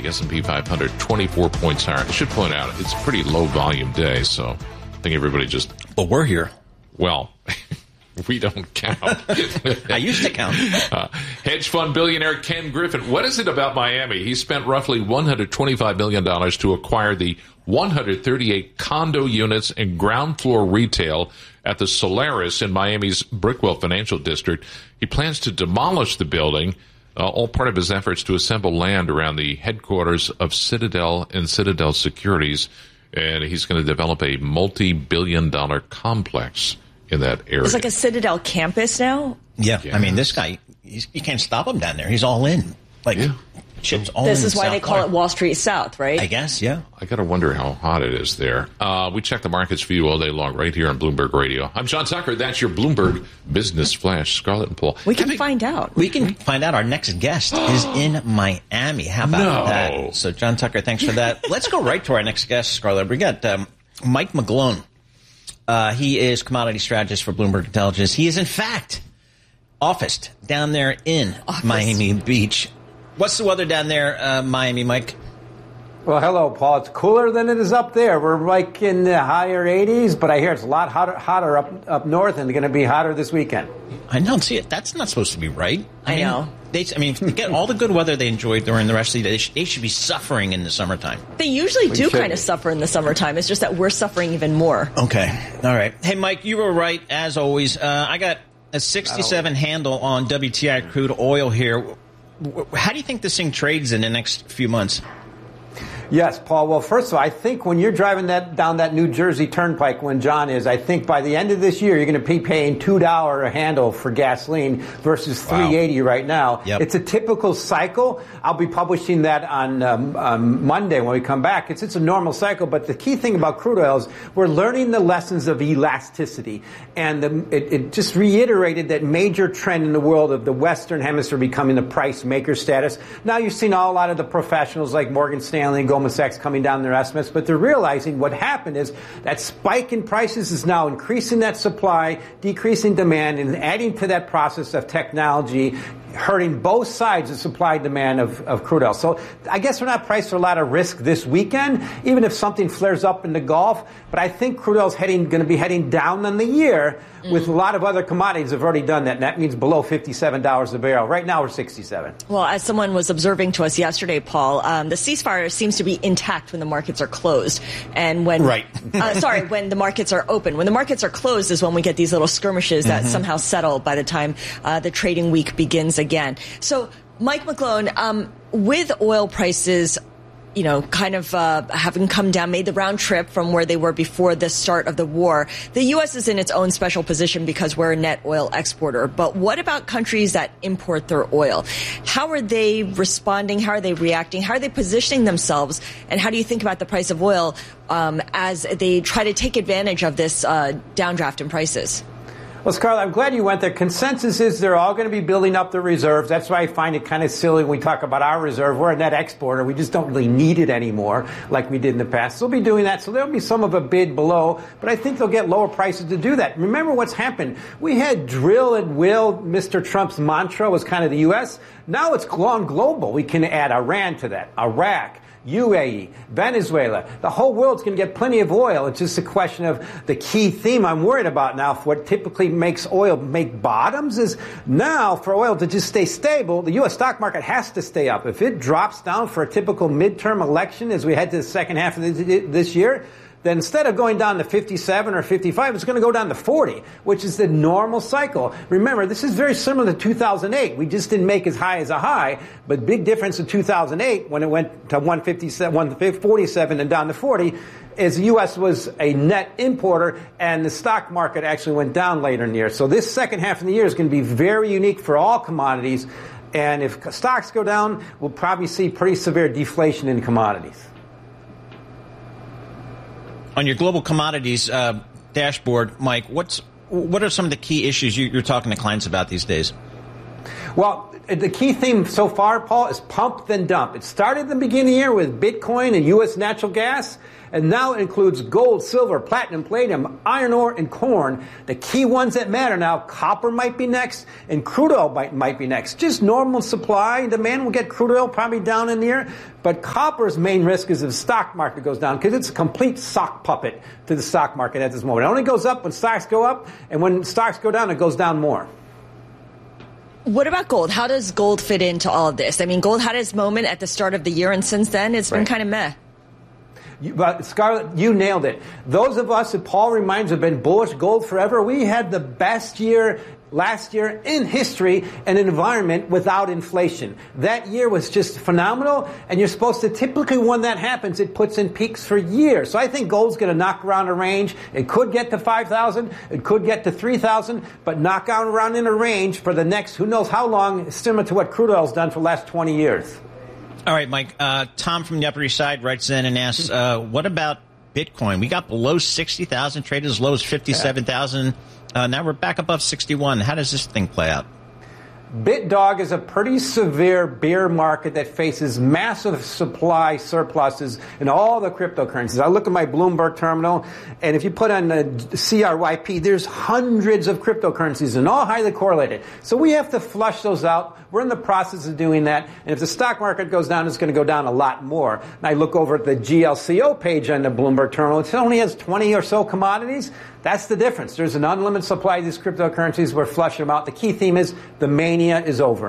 the S&P 500 24 points higher. I should point out, it's a pretty low volume day, so I think everybody just... But we're here. Well... We don't count. I used to count. Hedge fund billionaire Ken Griffin. What is it about Miami? He spent roughly $125 million to acquire the 138 condo units and ground floor retail at the Solaris in Miami's Brickwell Financial District. He plans to demolish the building, all part of his efforts to assemble land around the headquarters of Citadel and Citadel Securities. And he's going to develop a multi-billion-dollar complex in that area. It's like a Citadel campus now? Yeah. I mean, this guy, you can't stop him down there. He's all in. Chips all in. This is why they call it Wall Street South, right? I guess, yeah. I got to wonder how hot it is there. We check the markets for you all day long right here on Bloomberg Radio. I'm John Tucker. That's your Bloomberg Business Flash. Scarlett and Paul. We can find out. We can find out. Our next guest is in Miami. How about that? So, John Tucker, thanks for that. Let's go right to our next guest, Scarlett. We got Mike McGlone. He is commodity strategist for Bloomberg Intelligence. He is, in fact, officed down there in Miami Beach. What's the weather down there, Miami, Mike? Well, hello, Paul. It's cooler than it is up there. We're like in the higher 80s, but I hear it's a lot hotter up north and going to be hotter this weekend. I don't see it. That's not supposed to be right. I know. Forget all the good weather they enjoyed during the rest of the day. They should be suffering in the summertime. They usually do kind of suffer in the summertime. It's just that we're suffering even more. Okay. All right. Hey, Mike, you were right, as always. I got a 67 handle on WTI crude oil here. How do you think this thing trades in the next few months? Yes, Paul. Well, first of all, I think when you're driving down that New Jersey Turnpike, when John is, I think by the end of this year, you're going to be paying $2 a handle for gasoline versus $3.80 right now. Yep. It's a typical cycle. I'll be publishing that on Monday when we come back. It's a normal cycle, but the key thing about crude oil is we're learning the lessons of elasticity. And it just reiterated that major trend in the world of the Western Hemisphere becoming the price maker status. Now you've seen a lot of the professionals like Morgan Stanley and Goldman Sachs coming down their estimates, but they're realizing what happened is that spike in prices is now increasing that supply, decreasing demand, and adding to that process of technology, hurting both sides of supply and demand of crude oil. So I guess we're not priced for a lot of risk this weekend, even if something flares up in the Gulf. But I think crude oil is going to be heading down on the year, with a lot of other commodities have already done that. And that means below $57 a barrel. Right now we're 67. Well, as someone was observing to us yesterday, Paul, the ceasefire seems to be intact when the markets are closed, and when when the markets are open. When the markets are closed is when we get these little skirmishes that somehow settle by the time the trading week begins again. So, Mike McGlone, with oil prices, having come down, made the round trip from where they were before the start of the war, the U.S. is in its own special position because we're a net oil exporter. But what about countries that import their oil? How are they responding? How are they reacting? How are they positioning themselves? And how do you think about the price of oil as they try to take advantage of this downdraft in prices? Well, Scarlett, I'm glad you went there. Consensus is they're all going to be building up the reserves. That's why I find it kind of silly when we talk about our reserve. We're a net exporter. We just don't really need it anymore like we did in the past. They'll be doing that. So there'll be some of a bid below, but I think they'll get lower prices to do that. Remember what's happened. We had drill at will. Mr. Trump's mantra was kind of the U.S. Now it's gone global. We can add Iran to that, Iraq, UAE, Venezuela. The whole world's going to get plenty of oil. It's just a question of the key theme I'm worried about now. For what typically makes oil make bottoms is now for oil to just stay stable, the U.S. stock market has to stay up. If it drops down for a typical midterm election as we head to the second half of this year, then instead of going down to 57 or 55, it's going to go down to 40, which is the normal cycle. Remember, this is very similar to 2008. We just didn't make as high as a high, but big difference in 2008 when it went to 147 and down to 40 is the U.S. was a net importer, and the stock market actually went down later in the year. So this second half of the year is going to be very unique for all commodities, and if stocks go down, we'll probably see pretty severe deflation in commodities. On your global commodities dashboard, Mike, what are some of the key issues you're talking to clients about these days? Well, the key theme so far, Paul, is pump then dump. It started at the beginning of the year with Bitcoin and U.S. natural gas, and now it includes gold, silver, platinum, palladium, iron ore, and corn. The key ones that matter now, copper might be next, and crude oil might be next. Just normal supply and demand will get crude oil probably down in the year, but copper's main risk is if the stock market goes down, because it's a complete sock puppet to the stock market at this moment. It only goes up when stocks go up, and when stocks go down, it goes down more. What about gold? How does gold fit into all of this? I mean, gold had its moment at the start of the year, and since then, it's been kind of meh. But Scarlett, you nailed it. Those of us that Paul reminds have been bullish gold forever. We had the best year last year in history, an environment without inflation. That year was just phenomenal, and you're supposed to typically when that happens, it puts in peaks for years. So I think gold's going to knock around a range. It could get to 5,000, it could get to 3,000, but knock out around in a range for the next who knows how long, similar to what crude oil's done for the last 20 years. All right, Mike. Tom from the Upper East Side writes in and asks, what about Bitcoin? We got below 60,000, traded as low as 57,000. Now we're back above 61. How does this thing play out? BitDog is a pretty severe bear market that faces massive supply surpluses in all the cryptocurrencies. I look at my Bloomberg terminal, and if you put on the CRYP, there's hundreds of cryptocurrencies and all highly correlated. So we have to flush those out. We're in the process of doing that. And if the stock market goes down, it's going to go down a lot more. And I look over at the GLCO page on the Bloomberg terminal. It only has 20 or so commodities. That's the difference. There's an unlimited supply of these cryptocurrencies. We're flushing them out. The key theme is the mania is over.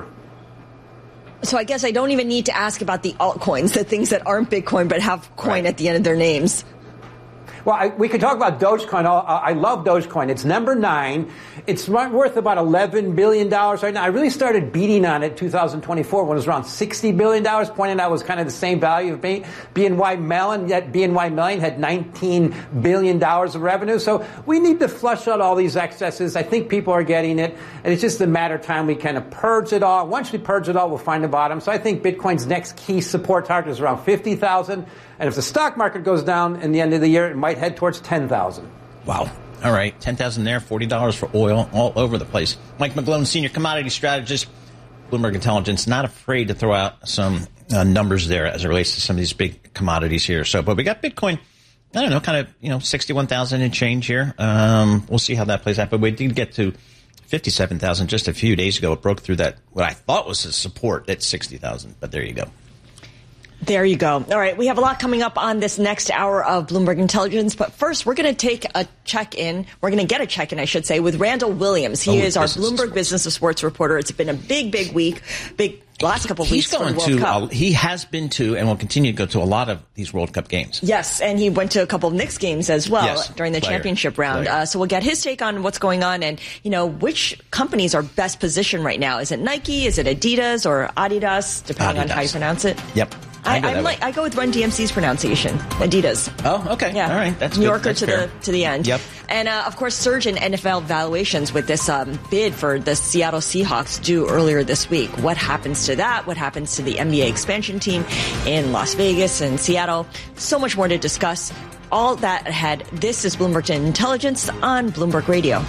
So I guess I don't even need to ask about the altcoins, the things that aren't Bitcoin but have coin at the end of their names. Well, we could talk about Dogecoin. I love Dogecoin. It's number 9. It's worth about $11 billion right now. I really started beating on it in 2024 when it was around $60 billion, pointing out it was kind of the same value of BNY Mellon, yet BNY Mellon had $19 billion of revenue. So we need to flush out all these excesses. I think people are getting it, and it's just a matter of time we kind of purge it all. Once we purge it all, we'll find the bottom. So I think Bitcoin's next key support target is around 50,000. And if the stock market goes down in the end of the year, it might head towards 10,000. Wow. All right. 10,000 there, $40 for oil, all over the place. Mike McGlone, senior commodity strategist, Bloomberg Intelligence, not afraid to throw out some numbers there as it relates to some of these big commodities here. So, but we got Bitcoin, I don't know, kind of, 61,000 and change here. We'll see how that plays out. But we did get to 57,000 just a few days ago. It broke through that, what I thought was a support at 60,000. But there you go. There you go. All right. We have a lot coming up on this next hour of Bloomberg Intelligence. But first, we're going to take a check-in. We're going to get a check-in, I should say, with Randall Williams. He is our Bloomberg Business of Sports reporter. It's been a big week. Last couple of weeks for the World Cup. He has been to and will continue to go to a lot of these World Cup games. Yes, and he went to a couple of Knicks games as well during the championship round. So we'll get his take on what's going on and, which companies are best positioned right now. Is it Nike? Is it Adidas or Adidas, depending on how you pronounce it? Yep. I go with Run DMC's pronunciation, Adidas. Oh, okay. Yeah. All right. That's New good. Yorker That's to the end. Yep. And, of course, surge in NFL valuations with this bid for the Seattle Seahawks due earlier this week. What happens to that? What happens to the NBA expansion team in Las Vegas and Seattle? So much more to discuss. All that ahead. This is Bloomberg Intelligence on Bloomberg Radio.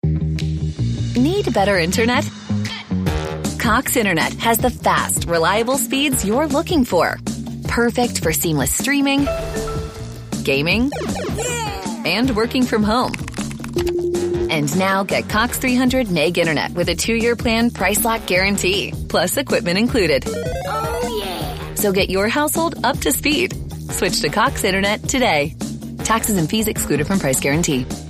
Need better internet? Cox Internet has the fast, reliable speeds you're looking for. Perfect for seamless streaming, gaming, and working from home. And now get Cox 300 meg internet with a 2-year plan price lock guarantee, plus equipment included. Oh, yeah. So get your household up to speed. Switch to Cox Internet today. Taxes and fees excluded from price guarantee.